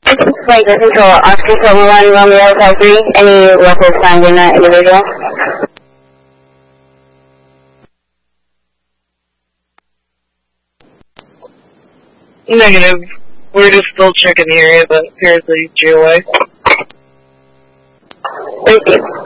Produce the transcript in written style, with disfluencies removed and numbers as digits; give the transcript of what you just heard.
Flight Control, Oscar 71, Romeo 53, any locals found in that individual? Negative. We're just still checking the area, but apparently GOA. Thank you.